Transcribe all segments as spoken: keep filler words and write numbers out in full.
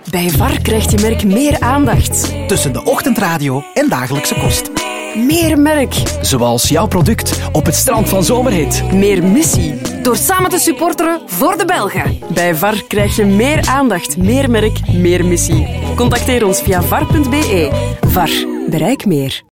Bij V A R krijgt je merk meer aandacht. Tussen de ochtendradio en dagelijkse kost. Meer merk. Zoals jouw product op het strand van Zomerhit. Meer missie. Door samen te supporteren voor de Belgen. Bij V A R krijg je meer aandacht, meer merk, meer missie. Contacteer ons via var punt be. V A R. Bereik meer.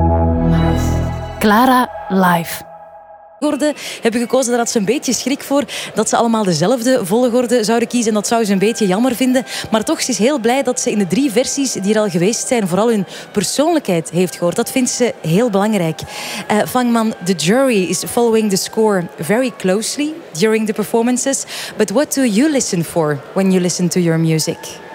Clara live. Volgorde hebben gekozen, daar had ze een beetje schrik voor dat ze allemaal dezelfde volgorde zouden kiezen. En dat zou ze een beetje jammer vinden. Maar toch, ze is heel blij dat ze in de drie versies die er al geweest zijn vooral hun persoonlijkheid heeft gehoord. Dat vindt ze heel belangrijk. Uh, Vangman, the jury is following the score very closely during the performances. But what do you listen for when you listen to your music?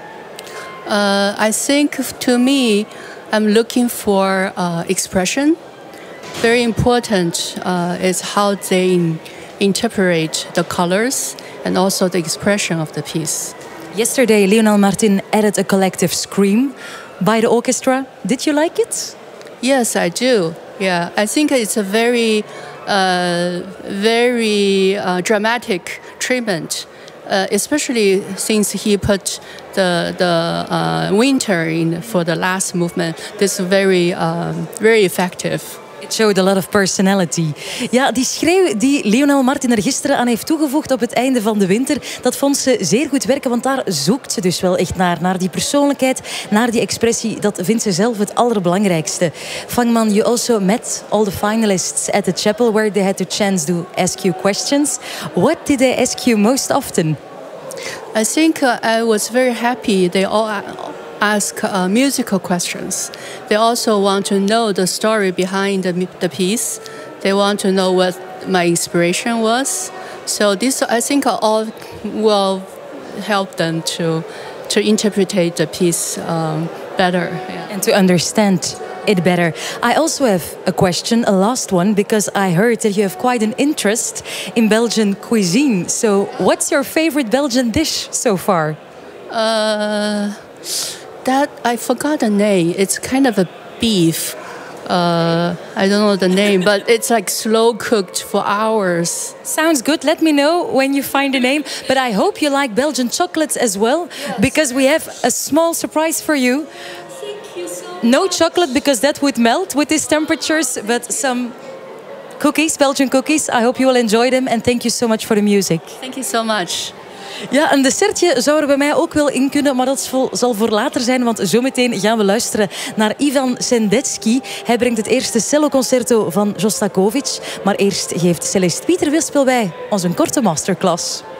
Uh, I think, to me, I'm looking for uh, expression. Very important uh, is how they in- interpret the colors and also the expression of the piece. Yesterday, Lionel Martin added a collective scream by the orchestra. Did you like it? Yes, I do. Yeah, I think it's a very, uh, very uh, dramatic treatment, uh, especially since he put the the uh, winter in for the last movement. This is very, um, very effective. It showed a lot of personality. Ja, die schreeuw die Lionel Martin er gisteren aan heeft toegevoegd op het einde van de winter, dat vond ze zeer goed werken, want daar zoekt ze dus wel echt naar. Naar die persoonlijkheid, naar die expressie. Dat vindt ze zelf het allerbelangrijkste. Vangman, you also met all the finalists at the chapel where they had the chance to ask you questions. What did they ask you most often? I think uh, I was very happy. They all ask uh, musical questions. They also want to know the story behind the, the piece. They want to know what my inspiration was. So this, I think, all will help them to to interpret the piece um, better. Yeah. And to understand it better. I also have a question, a last one, because I heard that you have quite an interest in Belgian cuisine. So what's your favorite Belgian dish so far? Uh, that I forgot the name. It's kind of a beef. Uh, I don't know the name, but it's like slow cooked for hours. Sounds good. Let me know when you find the name. But I hope you like Belgian chocolates as well, yes, because we have a small surprise for you. Thank you so much. No chocolate, because that would melt with these temperatures, but some cookies, Belgian cookies. I hope you will enjoy them, and thank you so much for the music. Thank you so much. Ja, een dessertje zou er bij mij ook wel in kunnen, maar dat zal voor later zijn, want zometeen gaan we luisteren naar Ivan Sendetsky. Hij brengt het eerste celloconcerto van Shostakovich, maar eerst geeft Celeste Pieter Wispel bij ons een korte masterclass.